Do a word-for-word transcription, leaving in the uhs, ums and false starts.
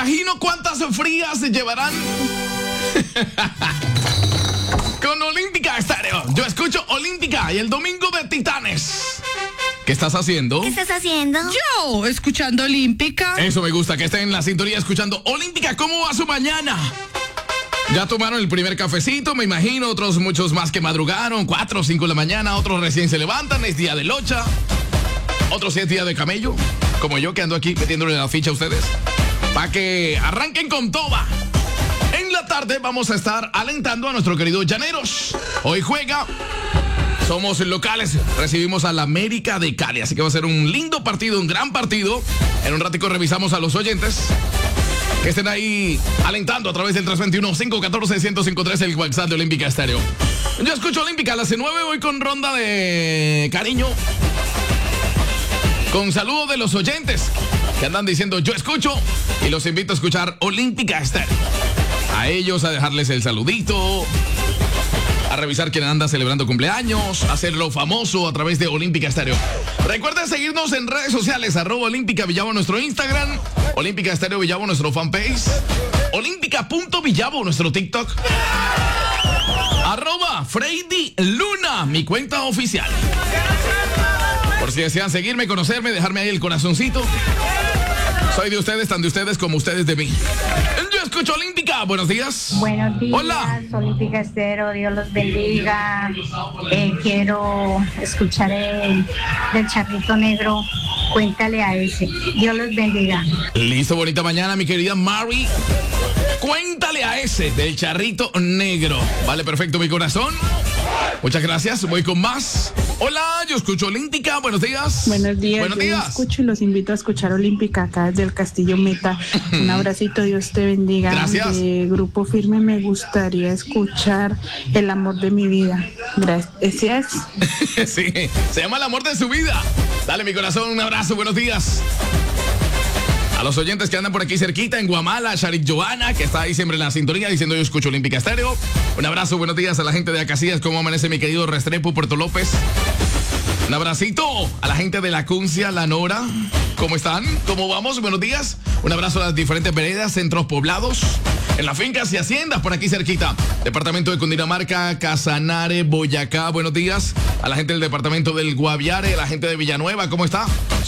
imagino cuántas frías se llevarán con Olímpica Estéreo. Yo escucho Olímpica y el domingo de Titanes. ¿Qué estás haciendo? ¿Qué estás haciendo? Yo, escuchando Olímpica. Eso me gusta, que estén en la sintonía escuchando Olímpica. ¿Cómo va su mañana? Ya tomaron el primer cafecito, me imagino. Otros muchos más que madrugaron, cuatro o cinco de la mañana. Otros recién se levantan, es día de locha. Otros sí es día de camello, como yo que ando aquí metiéndole la ficha a ustedes. Para que arranquen con toda. En la tarde vamos a estar alentando a nuestro querido Llaneros. Hoy juega. Somos locales, recibimos al América de Cali, así que va a ser un lindo partido, un gran partido. En un ratico revisamos a los oyentes que estén ahí alentando a través del tres dos uno, cinco uno cuatro, seis cero cinco tres, el WhatsApp de Olímpica Estéreo. Yo escucho Olímpica a las nueve, voy con ronda de cariño. Con saludos de los oyentes que andan diciendo yo escucho y los invito a escuchar Olímpica Estéreo. A ellos a dejarles el saludito, a revisar quién anda celebrando cumpleaños, hacerlo famoso a través de Olímpica Estéreo. Recuerden seguirnos en redes sociales, arroba Olímpica Villavo nuestro Instagram, Olímpica Estéreo Villavo nuestro fanpage, olímpica.villavo nuestro TikTok, arroba Freddy Luna, mi cuenta oficial. Por si desean seguirme, conocerme, dejarme ahí el corazoncito. Soy de ustedes, tan de ustedes como ustedes de mí. Yo escucho Olímpica. Buenos días. Buenos días. Hola. Olímpica Estéreo, Dios los bendiga. Eh, quiero escuchar el del Charrito Negro. Cuéntale a ese. Dios los bendiga. Listo, bonita mañana, mi querida Mari. Cuéntale a ese del Charrito Negro. Vale, perfecto, mi corazón. Muchas gracias. Voy con más. Hola, yo escucho Olímpica. Buenos días. Buenos días. Buenos yo días. escucho y los invito a escuchar Olímpica acá desde el Castillo Meta. Un abracito, Dios te bendiga. Gracias. De Grupo Firme me gustaría escuchar El amor de mi vida. Gracias. Sí, se llama El amor de su vida. Dale, mi corazón, un abrazo. Buenos días. A los oyentes que andan por aquí cerquita, en Guamala, Sharik Joana, que está ahí siempre en la sintonía diciendo yo escucho Olímpica Estéreo. Un abrazo, buenos días a la gente de Acacias. ¿Cómo amanece mi querido Restrepo, Puerto López? Un abracito a la gente de La Cuncia, La Nora. ¿Cómo están? ¿Cómo vamos? Buenos días. Un abrazo a las diferentes veredas, centros poblados, en las fincas y haciendas por aquí cerquita. Departamento de Cundinamarca, Casanare, Boyacá. Buenos días a la gente del departamento del Guaviare, la gente de Villanueva. ¿Cómo está?